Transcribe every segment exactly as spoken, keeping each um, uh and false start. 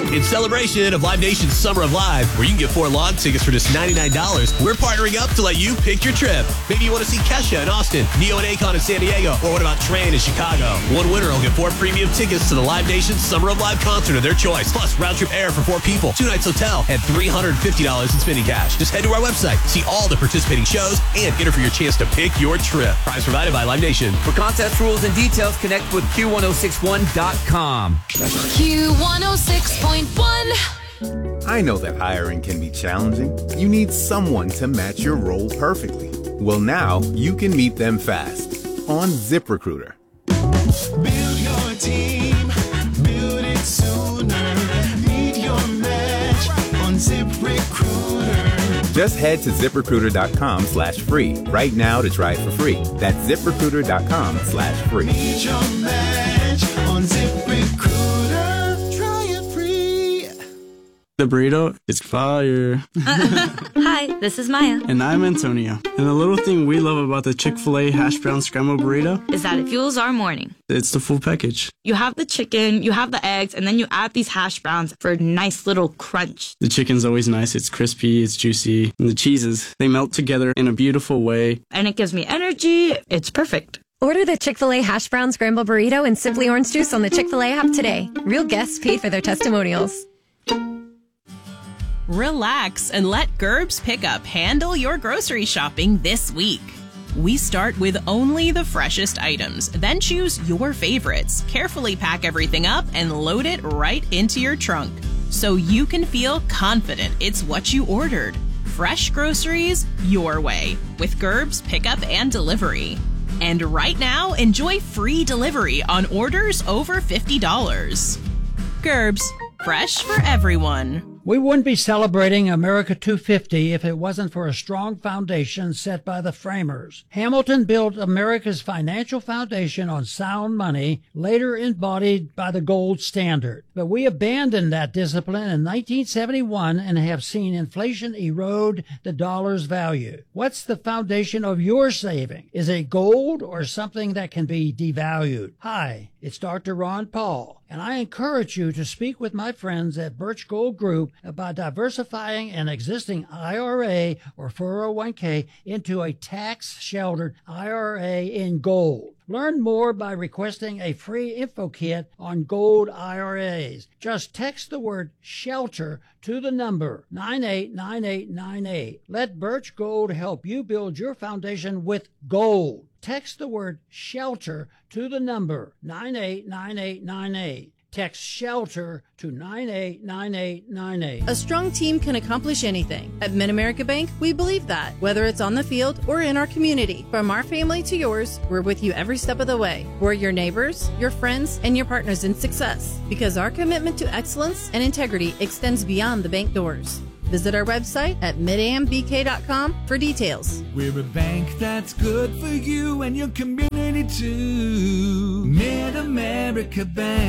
In celebration of Live Nation's Summer of Live, where you can get four lawn tickets for just ninety-nine dollars, we're partnering up to let you pick your trip. Maybe you want to see Kesha in Austin, Neo and Akon in San Diego, or what about Train in Chicago? One winner will get four premium tickets to the Live Nation's Summer of Live concert of their choice, plus round-trip air for four people, two nights hotel, and three hundred fifty dollars in spending cash. Just head to our website, see all the participating shows, and enter for your chance to pick your trip. Prize provided by Live Nation. For contest rules and details, connect with Q ten sixty-one dot com. Q one oh six point one. I know that hiring can be challenging. You need someone to match your role perfectly. Well, now you can meet them fast on ZipRecruiter. Build your team, build it sooner. Meet your match on ZipRecruiter. Just head to ZipRecruiter.com slash free right now to try it for free. That's ZipRecruiter.com slash free. Meet your match on ZipRecruiter. Try it free. The burrito is fire. Hi, this is Maya. And I'm Antonio. And the little thing we love about the Chick-fil-A hash brown scrambled burrito is that it fuels our morning. It's the full package. You have the chicken, you have the eggs, and then you add these hash browns for a nice little crunch. The chicken's always nice. It's crispy, it's juicy. And the cheeses, they melt together in a beautiful way. And it gives me energy. It's perfect. Order the Chick-fil-A hash brown scrambled burrito and Simply Orange Juice on the Chick-fil-A app today. Real guests paid for their testimonials. Relax and let Gerb's Pickup handle your grocery shopping this week. We start with only the freshest items, then choose your favorites, carefully pack everything up, and load it right into your trunk so you can feel confident it's what you ordered. Fresh groceries your way with Gerb's Pickup and Delivery. And right now, enjoy free delivery on orders over fifty dollars. Gerb's, fresh for everyone. We wouldn't be celebrating America two fifty if it wasn't for a strong foundation set by the framers. Hamilton built America's financial foundation on sound money, later embodied by the gold standard. But we abandoned that discipline in nineteen seventy-one and have seen inflation erode the dollar's value. What's the foundation of your saving? Is it gold or something that can be devalued? Hi, it's Doctor Ron Paul, and I encourage you to speak with my friends at Birch Gold Group about diversifying an existing I R A or four oh one k into a tax-sheltered I R A in gold. Learn more by requesting a free info kit on gold I R As. Just text the word SHELTER to the number nine eight nine eight nine eight. Let Birch Gold help you build your foundation with gold. Text the word SHELTER to the number nine eight nine eight nine eight. Text SHELTER to nine eight nine eight nine eight. A strong team can accomplish anything. At Mid-America Bank, we believe that, whether it's on the field or in our community. From our family to yours, we're with you every step of the way. We're your neighbors, your friends, and your partners in success, because our commitment to excellence and integrity extends beyond the bank doors. Visit our website at mid a m b k dot com for details. We're a bank that's good for you and your community too. Mid-America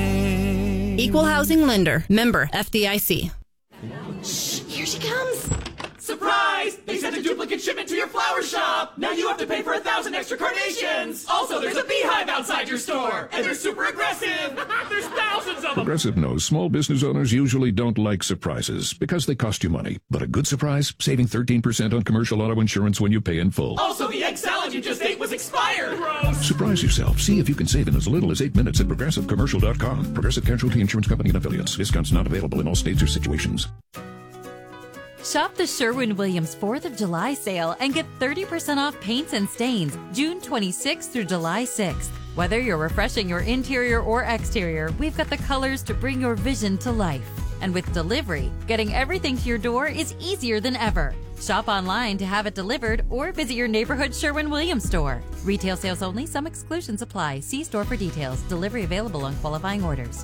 Bank. Equal housing lender. Member F D I C. Shh, here she comes. Surprise! They sent a duplicate shipment to your flower shop! Now you have to pay for a thousand extra carnations! Also, there's a beehive outside your store! And they're super aggressive! There's thousands of them! Progressive knows small business owners usually don't like surprises because they cost you money. But a good surprise? Saving thirteen percent on commercial auto insurance when you pay in full. Also, the egg salad you just ate was expired! Gross! Surprise yourself. See if you can save in as little as eight minutes at progressive commercial dot com. Progressive Casualty Insurance Company and Affiliates. Discounts not available in all states or situations. Shop the Sherwin-Williams fourth of July sale and get thirty percent off paints and stains June twenty-sixth through July sixth. Whether you're refreshing your interior or exterior, we've got the colors to bring your vision to life. And with delivery, getting everything to your door is easier than ever. Shop online to have it delivered or visit your neighborhood Sherwin-Williams store. Retail sales only. Some exclusions apply. See store for details. Delivery available on qualifying orders.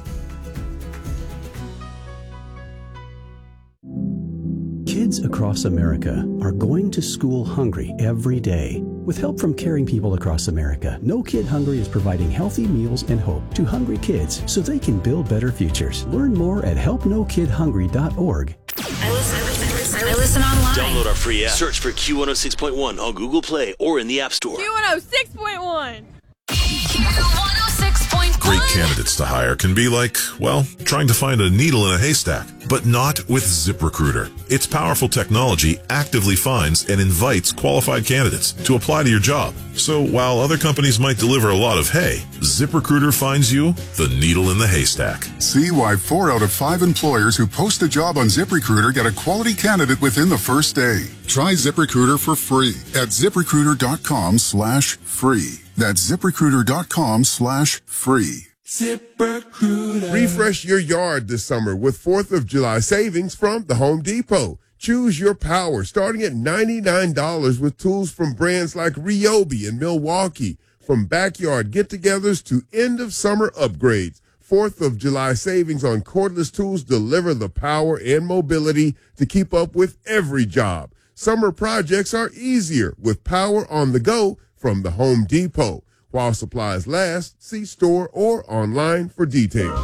Kids across America are going to school hungry every day. With help from caring people across America, No Kid Hungry is providing healthy meals and hope to hungry kids so they can build better futures. Learn more at help no kid hungry dot org. I listen, I listen, I listen online. Download our free app. Search for Q one oh six point one on Google Play or in the App Store. Q one oh six point one. Q one oh six point one. great candidates to hire can be like, well, trying to find a needle in a haystack. But not with ZipRecruiter. Its powerful technology actively finds and invites qualified candidates to apply to your job. So while other companies might deliver a lot of hay, ZipRecruiter finds you the needle in the haystack. See why four out of five employers who post a job on ZipRecruiter get a quality candidate within the first day. Try ZipRecruiter for free at ZipRecruiter.com slash free. That's ZipRecruiter.com slash free. ZipRecruiter. Refresh your yard this summer with fourth of July savings from the Home Depot. Choose your power starting at ninety-nine dollars with tools from brands like Ryobi and Milwaukee. From backyard get-togethers to end-of-summer upgrades, fourth of July savings on cordless tools deliver the power and mobility to keep up with every job. Summer projects are easier with power on the go from the Home Depot. While supplies last, see store or online for details.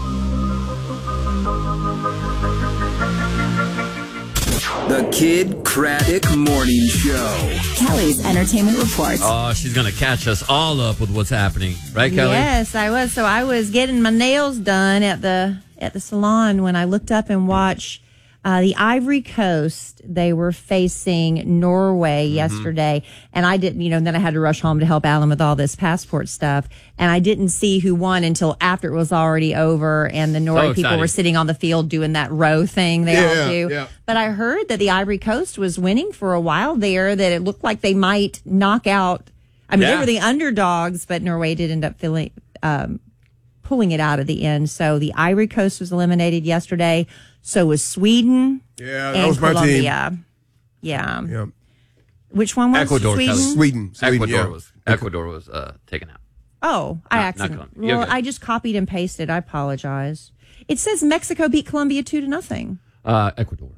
The Kid Craddock Morning Show. Kelly's Entertainment Report. Oh, she's going to catch us all up with what's happening. Right, Kelly? Yes, I was. So I was getting my nails done at the at the salon when I looked up and watched uh, the Ivory Coast. They were facing Norway mm-hmm. yesterday. And I didn't, you know, then I had to rush home to help Alan with all this passport stuff. And I didn't see who won until after it was already over. And the Norway So people exciting. were sitting on the field doing that row thing they Yeah, all do. yeah. But I heard that the Ivory Coast was winning for a while there, that it looked like they might knock out. I mean, Yeah. they were the underdogs, but Norway did end up feeling, um, pulling it out at the end. So the Ivory Coast was eliminated yesterday. So was Sweden Yeah, that and was my Colombia. team. Yeah. Yeah. Which one was Ecuador, Sweden? Kelly. Sweden. Sweden, Ecuador yeah. was Ecuador was uh, taken out. Oh, I Not- not accidentally. Colombia. You're Well, good. I just copied and pasted. I apologize. It says Mexico beat Colombia two to nothing. Uh, Ecuador.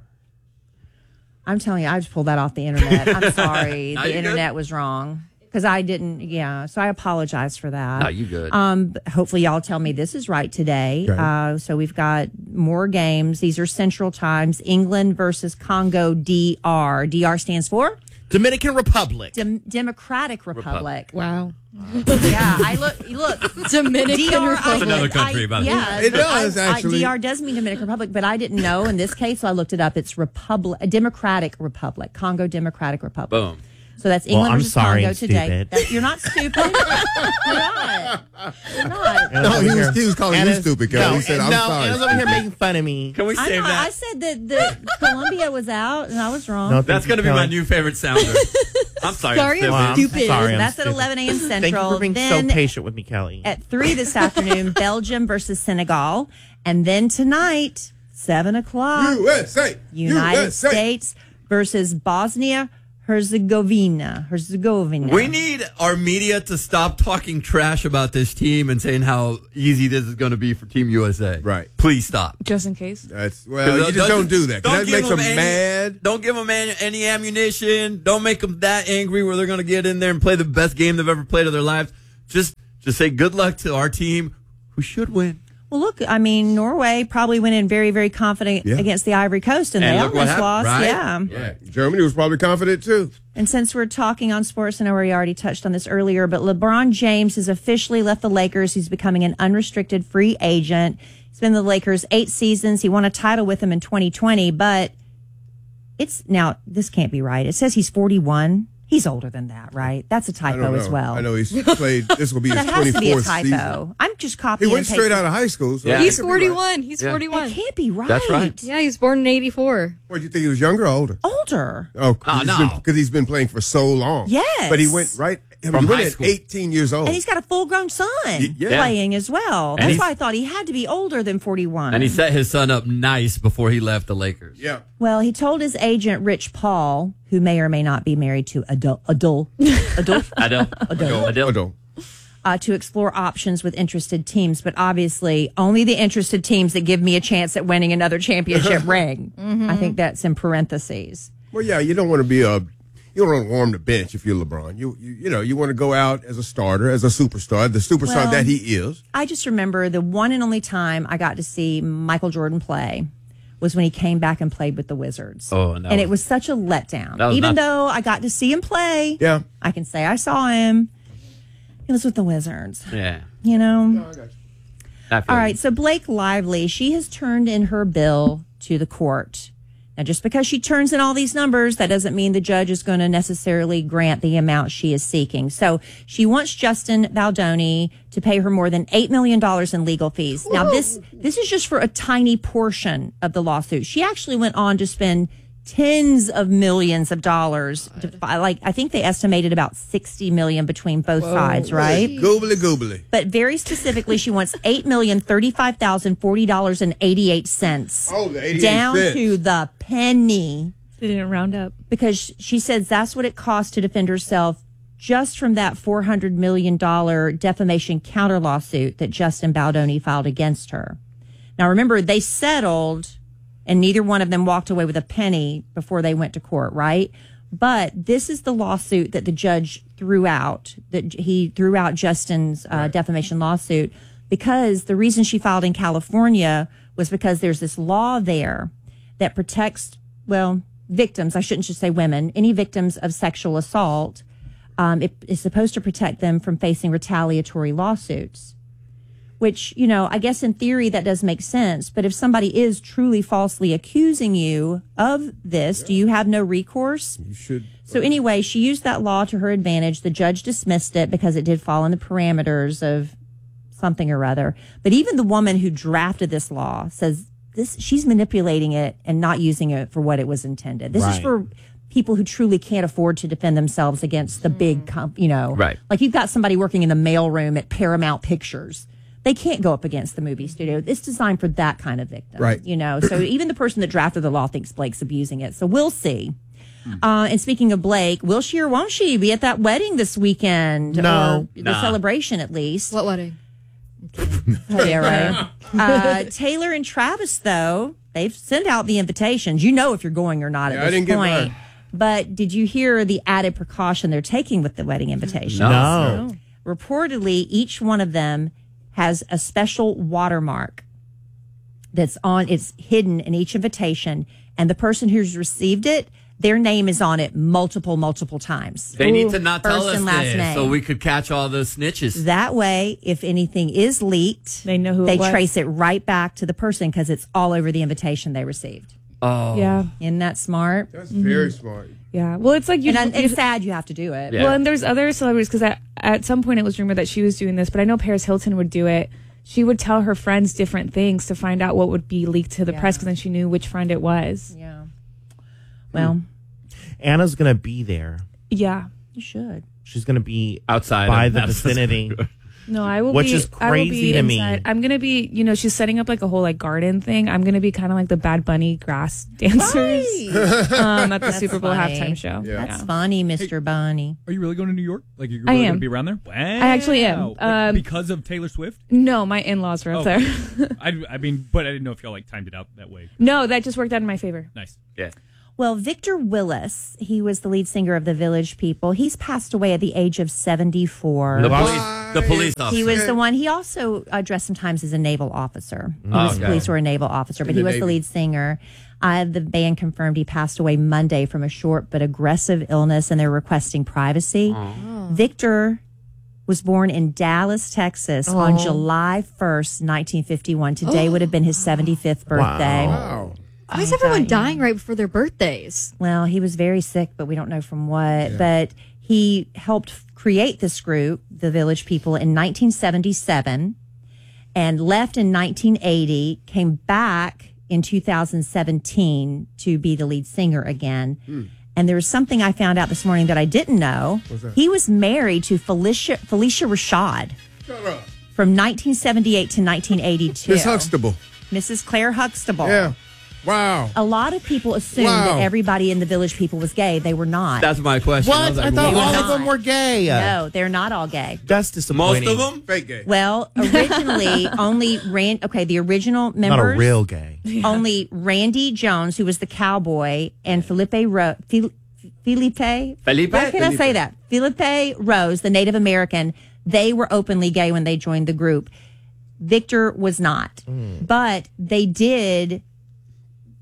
I'm telling you, I just pulled that off the internet. I'm sorry. No, the you're internet good. was wrong because I didn't. Yeah, so I apologize for that. No, you good. Um, but hopefully, y'all tell me this is right today. Okay. Uh, so we've got more games. These are Central Times. England versus Congo D R. D R stands for Dominican Republic. Dem- Democratic Republic. Wow. Yeah, I look. Look, Dominican D R, Republic. I- That's another country, I- by the way. yeah, It but does, I- I- actually. D R does mean Dominican Republic, but I didn't know in this case, so I looked it up. It's Republic, a Democratic Republic, Congo Democratic Republic. Boom. So that's Well, England I'm versus sorry, Congo I'm today. stupid. That- you're not stupid. You're not. You're not. No, he was, he was calling you Anna's- stupid, Kelly. No, He said, I'm no, sorry. Anna's over here making fun of me. Can we I, save know, that? I said that the Colombia was out, and I was wrong. No, That's going to be my new favorite sounder. I'm sorry. Sorry, I'm I'm stupid. Well, I'm stupid. sorry, I'm That's at stupid. eleven a.m. Central. Thank you for being Then so patient with me, Kelly. at three this afternoon, Belgium versus Senegal. And then tonight, seven o'clock, U S A. United U S A. States versus Bosnia Herzegovina. Herzegovina. We need our media to stop talking trash about this team and saying how easy this is going to be for Team U S A. Right. Please stop. Just in case. That's, well, you just don't do that. 'cause That give makes them any- mad. Don't give them any, any ammunition. Don't make them that angry where they're going to get in there and play the best game they've ever played of their lives. Just, just say good luck to our team, who should win. Well, look, I mean, Norway probably went in very, very confident Yeah. against the Ivory Coast, and, And they look what almost happened, lost. right? Yeah. Yeah. Germany was probably confident, too. And since we're talking on sports, I know we already touched on this earlier, but LeBron James has officially left the Lakers. He's becoming an unrestricted free agent. He's been in the Lakers eight seasons. He won a title with them in twenty twenty, but it's now, this can't be right. It says he's forty-one. He's older than that, right? That's a I don't typo know. as well. I know he's played, this will be his that has to be a twenty-fourth typo. season. I'm just He copying went and straight pasting. out of high school. So Yeah. He's it could be right. forty-one. He's Yeah. forty-one. That can't be right. That's right. Yeah, he was born in eighty-four. What, do you think he was younger or older? Older. Oh, Oh, because no. he's been playing for so long. Yes. But he went right, I mean, From he went high at school. eighteen years old. And he's got a full-grown son yeah. playing as well. And That's he's- why I thought he had to be older than forty-one. And he set his son up nice before he left the Lakers. Yeah. Well, he told his agent, Rich Paul, who may or may not be married to Adul, Adul, Adul, Adele. Adele, Adele. Adele. uh, to explore options with interested teams. But obviously, only the interested teams that give me a chance at winning another championship ring. I think that's in parentheses. Well, yeah, you don't want to be a, you don't want to warm the bench if you're LeBron. You, you, you know, you want to go out as a starter, as a superstar, the superstar Well, that he is. I just remember the one and only time I got to see Michael Jordan play was when he came back and played with the Wizards. Oh, and that and was- it was such a letdown. That was Even not- though I got to see him play, Yeah. I can say I saw him. He was with the Wizards. Yeah. You know? All right, so Blake Lively, she has turned in her bill to the court. Now, just because she turns in all these numbers, that doesn't mean the judge is going to necessarily grant the amount she is seeking. So she wants Justin Baldoni to pay her more than eight million dollars in legal fees. Now, this this is just for a tiny portion of the lawsuit. She actually went on to spend tens of millions of dollars. To, like, I think they estimated about sixty million between both Whoa. sides, right? Goobly goobly. But very specifically, she wants eight million thirty-five thousand forty dollars and eighty-eight cents. Oh, the eighty-eight down cents. to the penny. They didn't round up because she says that's what it costs to defend herself just from that four hundred million dollars defamation counter lawsuit that Justin Baldoni filed against her. Now, remember, they settled. And neither one of them walked away with a penny before they went to court, right? But this is the lawsuit that the judge threw out, that he threw out Justin's uh, defamation lawsuit, because the reason she filed in California was because there's this law there that protects, well, victims, I shouldn't just say women, any victims of sexual assault. Um, it is supposed to protect them from facing retaliatory lawsuits. Which, you know, I guess in theory that does make sense. But if somebody is truly falsely accusing you of this, yeah. do you have no recourse? You should. So anyway, she used that law to her advantage. The judge dismissed it because it did fall in the parameters of something or other. But even the woman who drafted this law says this, she's manipulating it and not using it for what it was intended. This right. is for people who truly can't afford to defend themselves against the big, comp, you know, right. like you've got somebody working in the mailroom at Paramount Pictures. They can't go up against the movie studio. It's designed for that kind of victim, right? You know, so even the person that drafted the law thinks Blake's abusing it. So we'll see. Mm. Uh, and speaking of Blake, will she or won't she be at that wedding this weekend? No, or the nah. celebration at least. What wedding? Oh, yeah, right. uh, Taylor and Travis, though, they've sent out the invitations. You know if you're going or not yeah, at this I didn't point. Get mine. But did you hear the added precaution they're taking with the wedding invitations? No. no. Reportedly, each one of them has a special watermark that's on, it's hidden in each invitation. And the person who's received it, their name is on it multiple, multiple times. They need to not tell First us and last this name. so we could catch all the snitches. That way, if anything is leaked, they know who they it was. trace it right back to the person because it's all over the invitation they received. Oh. Yeah. Isn't that smart? That's mm-hmm. very smart. Yeah. Well, it's like you. And it's sad you have to do it. Yeah. Well, and there's other celebrities because at, at some point it was rumored that she was doing this, but I know Paris Hilton would do it. She would tell her friends different things to find out what would be leaked to the Yeah. press because then she knew which friend it was. Yeah. Well, Anna's going to be there. Yeah. You should. She's going to be outside by of the Madison vicinity. No, I will Which be. is I will be crazy to me. inside. I'm gonna be. You know, she's setting up like a whole like garden thing. I'm gonna be kind of like the Bad Bunny grass dancers um, at the That's Super Bowl funny. halftime show. That's Yeah. funny, Mister Bunny. Are you really going to New York? Like you're I really am. going to be around there? Wow. I actually am. Like, Um, because of Taylor Swift? No, my in-laws were up Oh. there. I, I mean, but I didn't know if y'all like timed it out that way. No, that just worked out in my favor. Nice. Yeah. Well, Victor Willis, he was the lead singer of the Village People. He's passed away at the age of seventy-four. The police, the police officer. He was the one. He also uh, dressed sometimes as a naval officer. He Oh, was okay. a police or a naval officer, but In he the was the Navy. lead singer. Uh, the band confirmed he passed away Monday from a short but aggressive illness, and they're requesting privacy. Victor was born in Dallas, Texas on July first, nineteen fifty-one. Today would have been his seventy-fifth birthday. Wow. Why is everyone dying right before their birthdays? Well, he was very sick, but we don't know from what. But he helped create this group, the Village People, in nineteen seventy-seven and left in nineteen eighty, came back in two thousand seventeen to be the lead singer again. Hmm. And there was something I found out this morning that I didn't know. What's that? He was married to Felicia, Felicia Rashad Shut up. from nineteen seventy-eight to nineteen eighty-two. Miss Huxtable. Missus Claire Huxtable. Yeah. Wow. A lot of people assumed Wow. that everybody in the Village People was gay. They were not. That's my question. What? was like, I thought They were all not. of them were gay. No, they're not all gay. That's disappointing. Most of them? Fake gay. Well, originally only Ran. Okay, the original members. Not a real gay. Only Randy Jones, who was the cowboy, and Felipe Ro- Fil- Felipe. Felipe? Why can't I say that? Felipe Rose, the Native American. They were openly gay when they joined the group. Victor was not, but they did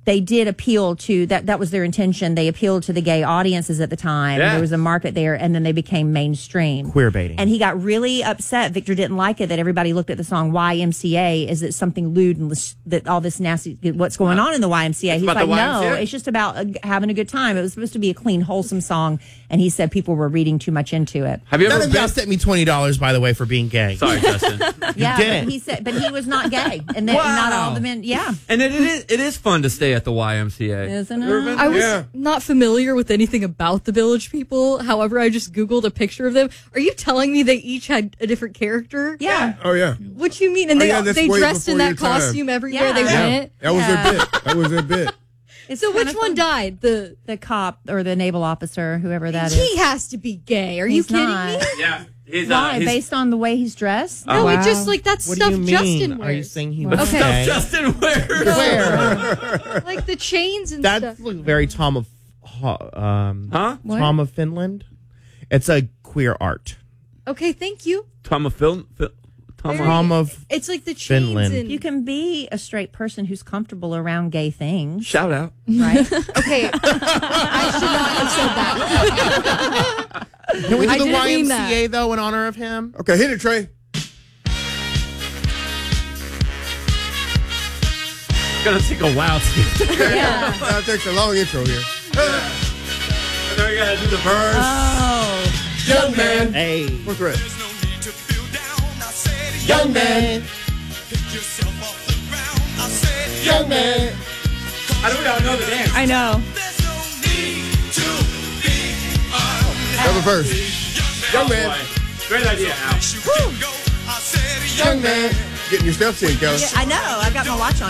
they did appeal to that. That was their intention. They appealed to the gay audiences at the time. Yeah. There was a market there, and then they became mainstream. Queer baiting. And he got really upset. Victor didn't like it that everybody looked at the song Y M C A as it's something lewd and lis- that all this nasty, what's going on in the Y M C A. It's He's about like, the Y M C A? no, it's just about uh, having a good time. It was supposed to be a clean, wholesome song. And he said people were reading too much into it. Have you ever None of y'all sent me twenty dollars, by the way, for being gay. Sorry, Justin. Yeah, didn't. but he said, but he was not gay. And then not all the men, yeah. And it, it is it is fun to stay at the Y M C A. Isn't Ever been? I was Yeah. not familiar with anything about the Village People. However, I just Googled a picture of them. Are you telling me they each had a different character? Yeah. Oh, yeah. What you mean? And Oh, they yeah, that's they way dressed in before that your time. costume everywhere Yeah. they Yeah. went? That was Yeah. their bit. That was their bit. So which kinda one fun. died? The The cop or the naval officer, whoever that is. he has to be gay. Are you He's kidding not. me? Yeah. He's, uh, Why? he's- Based on the way he's dressed? No, Wow. it just like that's What stuff do you mean? Justin wears. Are you saying he Well, was okay. gay? Justin wears. Where? like the chains and That's stuff. like very Tom of um, Huh? What? Tom of Finland. It's a queer art. Okay, thank you. Tom of film. Phil, Tom Very- of, Tom of It's like the chains Finland. and You can be a straight person who's comfortable around gay things, shout out. right? okay. I should not have said that. Can we do I the didn't Y M mean C A though in honor of him? Okay, hit it, Trey. It's gonna take a while to get there. Yeah. That takes a long intro here. And then we gotta do the verse. Oh, Young man. Hey. What's right? Young man. Young man. How do we all know the dance? I know. Another verse. Young man. Great idea, Al. Young man. Getting your steps in, Kelly. yeah, I know. I've got my watch on.